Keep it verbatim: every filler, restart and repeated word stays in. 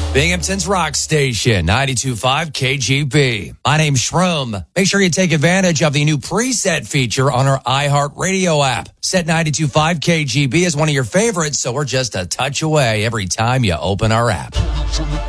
Binghamton's rock station, ninety-two point five K G B. My name's Shroom. Make sure you take advantage of the new preset feature on our iHeartRadio app. Set ninety-two point five K G B as one of your favorites, so we're just a touch away every time you open our app.